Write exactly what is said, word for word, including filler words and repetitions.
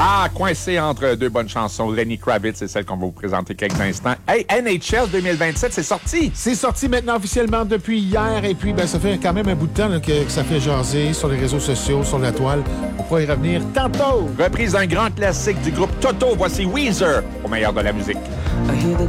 Ah, coincé entre deux bonnes chansons. Lenny Kravitz, c'est celle qu'on va vous présenter quelques instants. Hey, N H L deux mille vingt-sept, c'est sorti! C'est sorti maintenant officiellement depuis hier. Et puis, ben, ça fait quand même un bout de temps là, que, que ça fait jaser sur les réseaux sociaux, sur la toile. On pourra y revenir tantôt. Reprise d'un grand classique du groupe Toto. Voici Weezer, au meilleur de la musique. I hear the